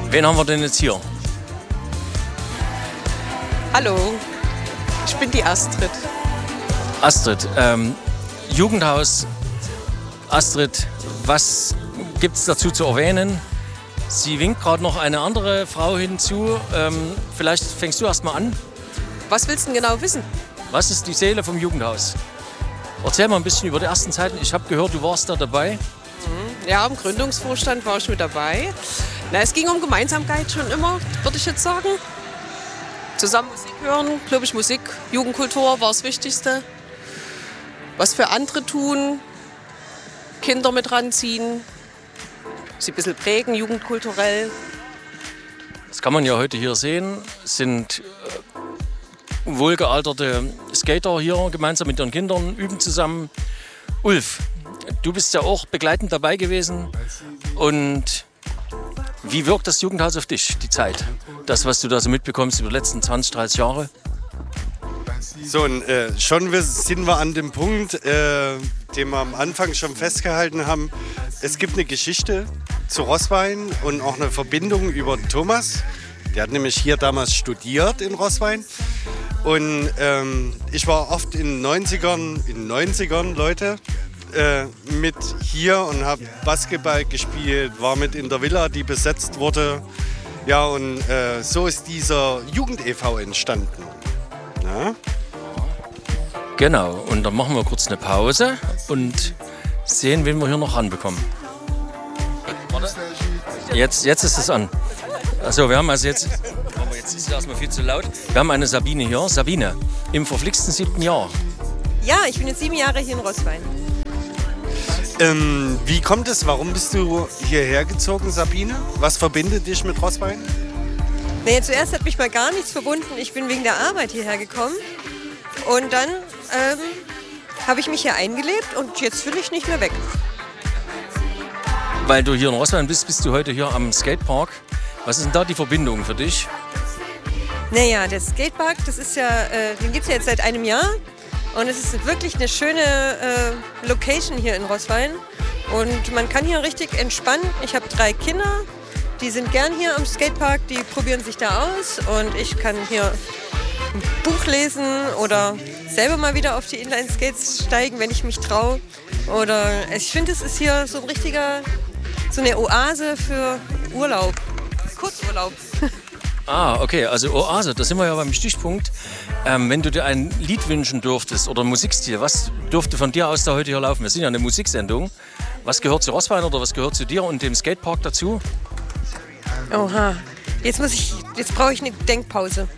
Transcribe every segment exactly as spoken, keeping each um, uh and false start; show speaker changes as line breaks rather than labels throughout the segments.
Wen haben wir denn jetzt hier?
Hallo, ich bin die Astrid.
Astrid, ähm, Jugendhaus. Astrid, was gibt es dazu zu erwähnen? Sie winkt gerade noch eine andere Frau hinzu. Ähm, vielleicht fängst du erst mal an.
Was willst du denn genau wissen?
Was ist die Seele vom Jugendhaus? Erzähl mal ein bisschen über die ersten Zeiten. Ich habe gehört, du warst da dabei.
Ja, im Gründungsvorstand war ich mit dabei. Na, es ging um Gemeinsamkeit schon immer, würde ich jetzt sagen. Zusammen Musik hören, glaube ich, Musik, Jugendkultur war das Wichtigste. Was für andere tun, Kinder mit ranziehen, sie ein bisschen prägen, jugendkulturell.
Das kann man ja heute hier sehen. Es sind äh, wohlgealterte Skater hier gemeinsam mit ihren Kindern, üben zusammen. Ulf, du bist ja auch begleitend dabei gewesen. Und wie wirkt das Jugendhaus auf dich, die Zeit? Das, was du da so mitbekommst über die letzten zwanzig, dreißig Jahre?
So, und, äh, schon sind wir an dem Punkt, äh, den wir am Anfang schon festgehalten haben. Es gibt eine Geschichte zu Roßwein und auch eine Verbindung über den Thomas. Der hat nämlich hier damals studiert in Roßwein. Und ähm, ich war oft in den neunzigern, in neunzigern, Leute, äh, mit hier und habe Basketball gespielt, war mit in der Villa, die besetzt wurde. Ja, und äh, so ist dieser Jugend-E V entstanden. Ja?
Genau, und dann machen wir kurz eine Pause und sehen, wen wir hier noch ranbekommen. Warte. Jetzt, jetzt ist es an. Also wir haben also jetzt, jetzt ist es erstmal viel zu laut. Wir haben eine Sabine hier. Sabine, im verflixten siebten Jahr.
Ja, ich bin jetzt sieben Jahre hier in Roßwein.
Ähm, wie kommt es, warum bist du hierher gezogen, Sabine? Was verbindet dich mit Roßwein?
Nee, zuerst hat mich mal gar nichts verbunden. Ich bin wegen der Arbeit hierher gekommen. Und dann ähm, habe ich mich hier eingelebt und jetzt will ich nicht mehr weg.
Weil du hier in Roßwein bist, bist du heute hier am Skatepark. Was ist denn da die Verbindung für dich?
Naja, der Skatepark, das ist ja, äh, den gibt es ja jetzt seit einem Jahr. Und es ist wirklich eine schöne äh, Location hier in Roßwein. Und man kann hier richtig entspannen. Ich habe drei Kinder, die sind gern hier am Skatepark, die probieren sich da aus. Und ich kann hier ein Buch lesen oder selber mal wieder auf die Inline-Skates steigen, wenn ich mich traue. Oder ich finde, es ist hier so ein richtiger, so eine Oase für Urlaub, Kurzurlaub.
Ah, okay, also Oase, da sind wir ja beim Stichpunkt. Ähm, wenn du dir ein Lied wünschen dürftest oder einen Musikstil, was dürfte von dir aus da heute hier laufen? Wir sind ja eine Musiksendung. Was gehört zu Roßwein oder was gehört zu dir und dem Skatepark dazu?
Oha, jetzt muss ich, jetzt brauche ich eine Denkpause.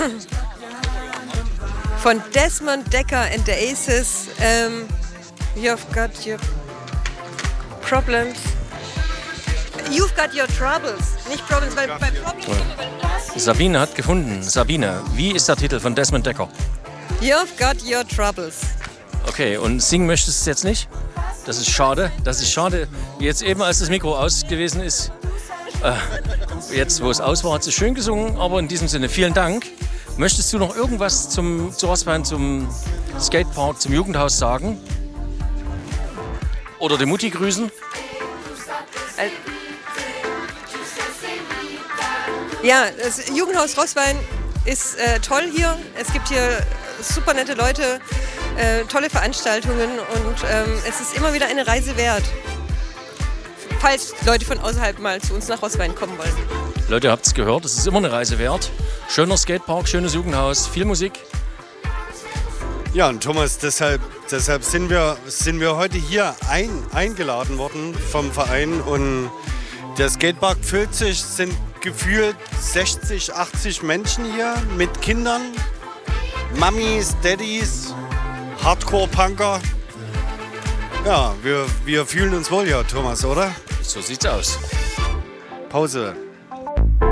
Von Desmond Dekker and the Aces, ähm, You've got your problems. You've got your troubles. Nicht Problems, weil bei Problems...
Sabine hat gefunden. Sabine, wie ist der Titel von Desmond Dekker?
You've got your troubles.
Okay, und singen möchtest du es jetzt nicht? Das ist schade. Das ist schade. Jetzt eben, als das Mikro aus gewesen ist, äh, jetzt, wo es aus war, hat sie schön gesungen. Aber in diesem Sinne, vielen Dank. Möchtest du noch irgendwas zum, zu Roßwein, zum Skatepark, zum Jugendhaus sagen? Oder die Mutti grüßen?
Also, ja, das Jugendhaus Roßwein ist äh, toll hier. Es gibt hier super nette Leute, äh, tolle Veranstaltungen und ähm, es ist immer wieder eine Reise wert, falls Leute von außerhalb mal zu uns nach Roßwein kommen wollen.
Leute, ihr habt es gehört, es ist immer eine Reise wert. Schöner Skatepark, schönes Jugendhaus, viel Musik.
Ja, und Thomas, deshalb, deshalb sind, wir, sind wir heute hier ein, eingeladen worden vom Verein. Und der Skatepark füllt sich, sind gefühlt sechzig, achtzig Menschen hier mit Kindern, Mamis, Daddys, Hardcore-Punker. Ja, wir, wir fühlen uns wohl hier, Thomas, oder?
So sieht's aus.
Pause.